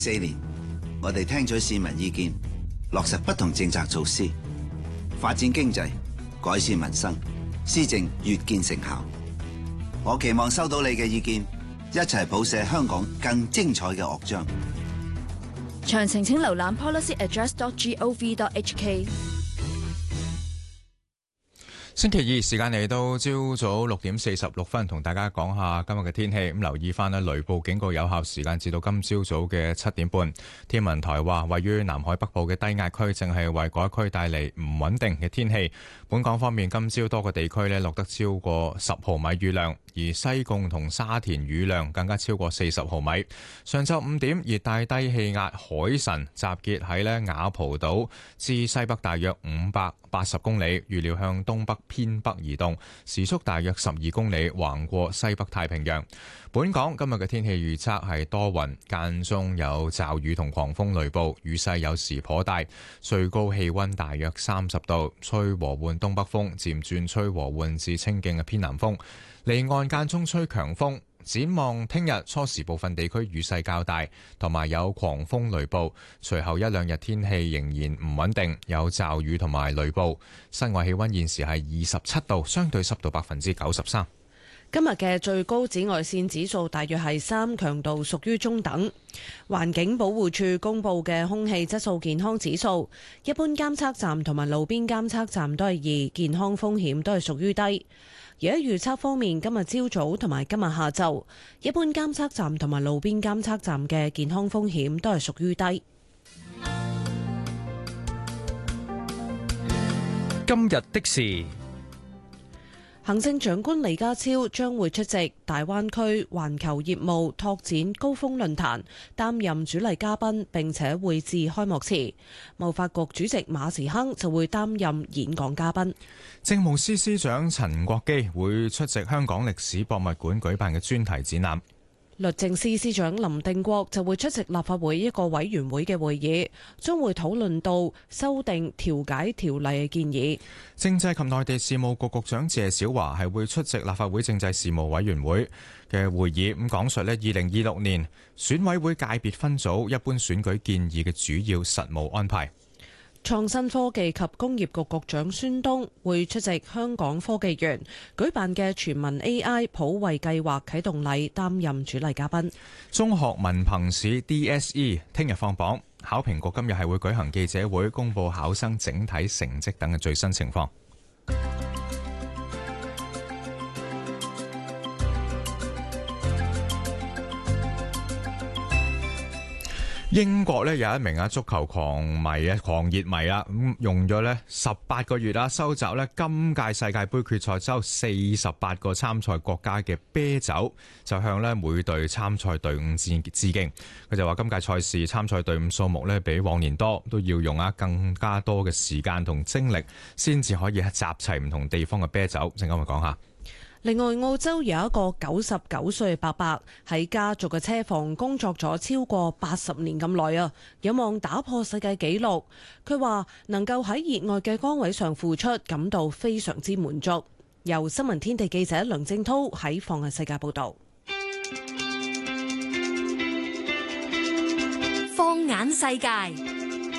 4年，我哋聽取市民意見，落實不同政策措施，發展經濟，改善民生，施政越見成效。我期望收到你嘅意見，一齊譜寫香港更精彩嘅樂章。 詳情請瀏覽 policyaddress.gov.hk。 星期二時間嚟到朝早6:46，同大家講下今日嘅天氣。咁留意翻咧，雷暴警告有效時間至到今朝早嘅7點半。天文台話，位於南海北部嘅低壓區正係為嗰一區帶嚟唔穩定嘅天氣。本港方面，今朝多個地區咧錄得超過10毫米雨量，而西貢同沙田雨量更加超過40毫米。上晝5點，熱帶低氣壓海神集結喺雅蒲島至西北大約580公里，預料向東北偏北移動，時速大約12公里，橫過西北太平洋。本港今日嘅天氣預測係多雲，間中有驟雨同狂風雷暴，雨勢有時頗大，最高氣溫大約30度，吹和緩東北風，漸轉吹和緩至清勁嘅偏南風，離岸間中吹強風。展望聽日初時部分地區雨勢較大，同埋有狂風雷暴，隨後一兩日天氣仍然唔穩定，有驟雨同埋雷暴。室外氣溫現時係27度，相對濕度93%。 今日嘅最高紫外線指數大約係3，強度屬於中等。環境保護署公布嘅空氣質素健康指數，一般監測站同埋路邊監測站都係2，健康風險都係屬於低。而喺預測方面，今日朝早同埋今日下晝，一般監測站同埋路邊監測站嘅健康風險都係屬於低。 今日的事， 行政長官李家超將會出席大灣區環球業務拓展高峰論壇，擔任主禮嘉賓，並且會致開幕詞。貿發局主席馬時亨就會擔任演講嘉賓。 政務司司長陳國基會出席香港歷史博物館舉辦嘅專題展覽。 律政司司長林定國就會出席立法會一個委員會嘅會議，將會討論到修訂調解條例嘅建議。 政制及內地事務局局長謝小華係會出席立法會政制事務委員會嘅會議，咁講述2026年選委會界別分組一般選舉建議嘅主要實務安排。 創新科技及工業局局長孫東會出席香港科技園舉辦嘅全民 AI 普惠計劃啟動禮，擔任主禮嘉賓。 中學文憑試 DSE 聽日放榜，考評局今日係會舉行記者會，公布考生整體成績等嘅最新情況。英國有一名足球狂熱迷啦，用咗18個月收集今屆世界盃決賽周48個參賽國家嘅啤酒，就向每隊參賽隊伍致敬。佢就話今屆賽事參賽隊伍數目比往年多，都要用更加多嘅時間同精力，先至可以集齊唔同地方嘅啤酒。陣間我講下。 另外，澳洲有一個99歲伯伯喺家族嘅車房工作咗超過80年咁耐啊，有望打破世界紀錄。佢話能夠喺熱愛嘅崗位上付出，感到非常之滿足。由新聞天地記者梁正濤喺放眼世界報道。 放眼世界。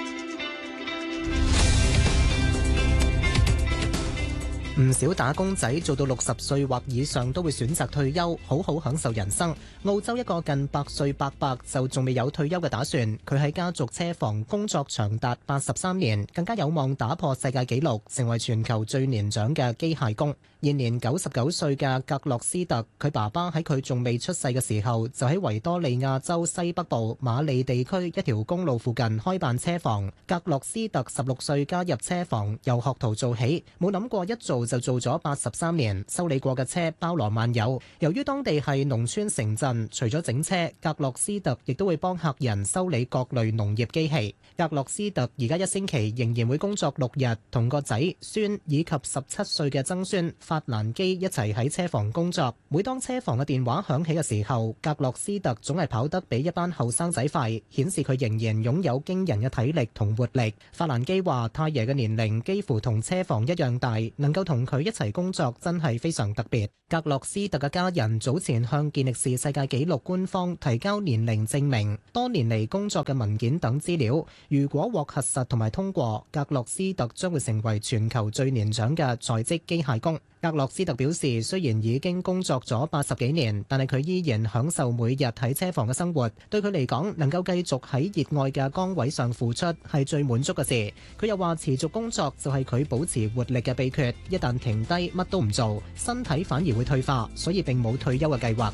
唔少打工仔做到60歲或以上都會選擇退休，好好享受人生。澳洲一個近100歲伯伯就仲未有退休嘅打算，佢喺家族車房工作長達83年，更加有望打破世界紀錄，成為全球最年長嘅機械工。現年99歲嘅格洛斯特，佢爸爸喺佢仲未出世嘅時候，就喺維多利亞州西北部馬里地區一條公路附近開辦車房。格洛斯特16歲加入車房，由學徒做起，冇諗過一做就做咗83年，修理過嘅車包羅萬有。由於當地係農村城鎮，除咗整車，格洛斯特亦都會幫客人修理各類農業機器。格洛斯特而家一星期仍然會工作6日，同個仔、孫以及17歲嘅曾孫法蘭基一齊喺車房工作。每當車房嘅電話響起嘅時候，格洛斯特總係跑得比一班後生仔快，顯示佢仍然擁有驚人嘅體力同活力。法蘭基話太爺嘅年齡幾乎同車房一樣大，能夠同佢一齊工作真係非常特別。格洛斯特嘅家人早前向健力士世界紀錄官方提交年齡證明、多年嚟工作嘅文件等資料，如果獲核實同埋通過，格洛斯特將會成為全球最年長嘅在職機械工。格洛斯特表示，雖然已經工作咗80幾年，但係佢依然享受每日喺車房嘅生活。對佢嚟講，能夠繼續喺熱愛嘅崗位上付出係最滿足嘅事。佢又話，持續工作就係佢保持活力嘅秘訣。一旦停低，乜都唔做，身體反而會退化，所以並冇退休嘅計劃。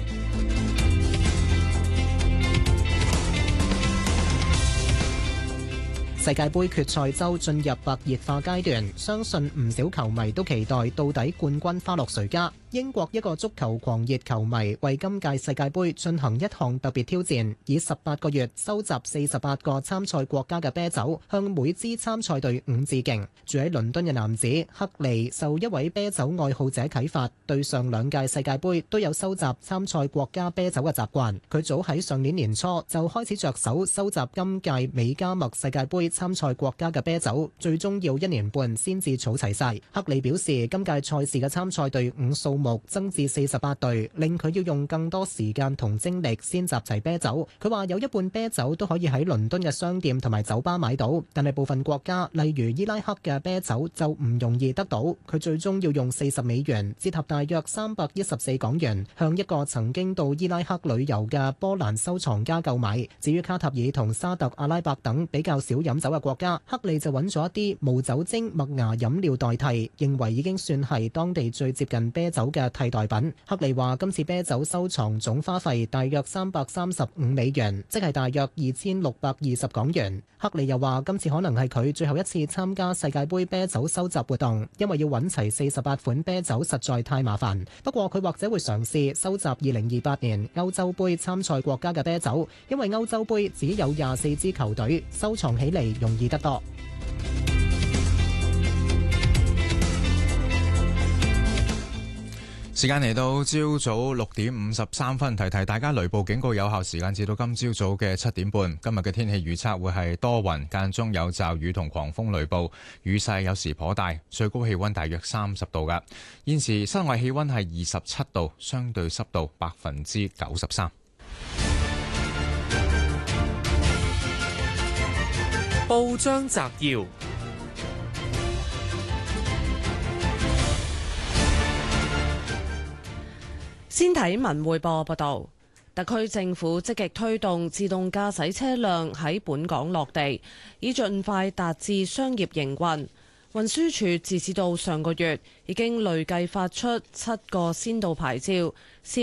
世界盃決賽周進入白熱化階段，相信唔少球迷都期待到底冠軍花落誰家。英國一個足球狂熱球迷為今屆世界盃進行一項特別挑戰，以18個月收集48個參賽國家嘅啤酒，向每支參賽隊伍致敬。住喺倫敦嘅男子克利受一位啤酒愛好者啟發，對上2屆世界盃都有收集參賽國家啤酒嘅習慣。佢早喺上年年初就開始着手收集今屆美加墨世界盃參賽國家嘅啤酒，最終要1年半先至儲齊晒。克利表示，今屆賽事嘅參賽隊伍數目增至48隊，令佢要用更多時間同精力先集齊啤酒。佢話有一半啤酒都可以喺倫敦嘅商店同埋酒吧買到，但係部分國家例如伊拉克嘅啤酒就唔容易得到。佢最終要用40美元，折合大約314港元，向一個曾經到伊拉克旅遊嘅波蘭收藏家購買。至於卡塔爾同沙特阿拉伯等比較少飲酒嘅國家，克利就揾咗一啲無酒精麥芽飲料代替，認為已經算係當地最接近啤酒嘅替代品。克利話今次啤酒收藏總花費大約335美元，即係大約2620港元。克利又話今次可能係佢最後一次參加世界盃啤酒收集活動，因為要揾齊48款啤酒實在太麻煩。不過佢或者會嘗試收集2028年歐洲盃參賽國家嘅啤酒，因為歐洲盃只有24支球隊，收藏起嚟容易得多。 時間嚟到朝早6點53分，提提大家雷暴警告有效時間至到今朝早嘅7點半。今日嘅天氣預測會係多雲，間中有驟雨同狂風雷暴，雨勢有時頗大，最高氣溫大約30度㗎。現時室外氣溫係27度，相對濕度93%。 報章摘要。 先睇文匯報報道，特區政府積極推動自動駕駛車輛喺本港落地，以盡快達至商業營運。運輸署截至到上個月已經累計發出7個先導牌照，涉及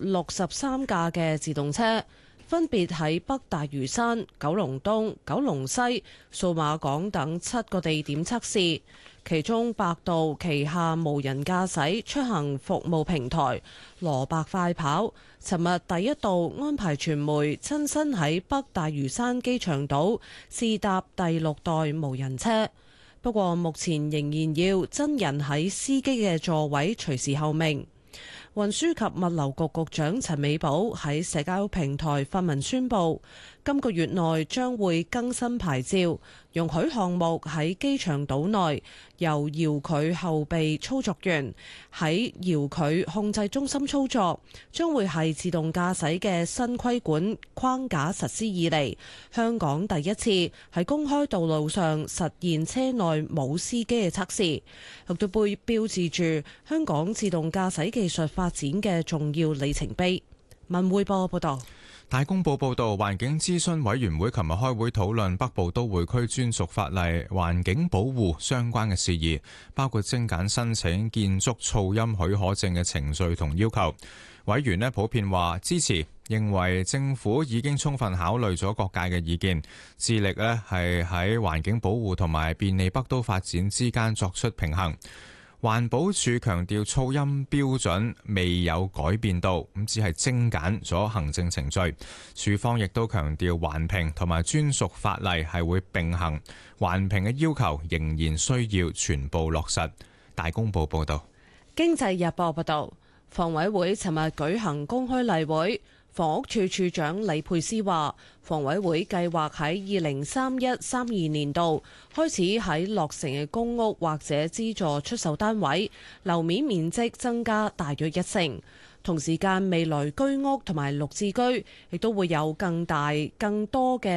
63架嘅自動車，分別喺北大嶼山、九龍東、九龍西、數碼港等7個地點測試。其中百度旗下無人駕駛出行服務平台羅伯快跑，尋日第一度安排傳媒親身喺北大嶼山機場島試搭第6代無人車。不過目前仍然要真人喺司機嘅座位隨時候命。運輸及物流局局長陳美寶喺社交平台發文宣布，今個月內將會更新牌照，容許項目喺機場島內由遙距後備操作員喺遙距控制中心操作，將會係自動駕駛嘅新規管框架實施以嚟，香港第一次喺公開道路上實現車內冇司機嘅測試，亦都會標誌住香港自動駕駛技術發展嘅重要里程碑。文匯報報道。 大公報報導，環境諮詢委員會琴日開會討論北部都會區專屬法例環境保護相關嘅事宜，包括精簡申請建築噪音許可證嘅程序同要求。委員普遍話支持，認為政府已經充分考慮咗各界嘅意見，致力係喺環境保護同埋便利北都發展之間作出平衡。環保署強調噪音標準未有改變到，只係精簡咗行政程序。署方亦都強調環評同埋專屬法例係會並行，環評嘅要求仍然需要全部落實。大公報報道。 經濟日報報道，房委會尋日舉行公開例會， 房屋處處長李佩斯話，房委會計劃喺2031-32年度開始喺落成嘅公屋或者資助出售單位樓面面積增加大約1成。同時間，未來居屋同埋綠置居亦都會有更多嘅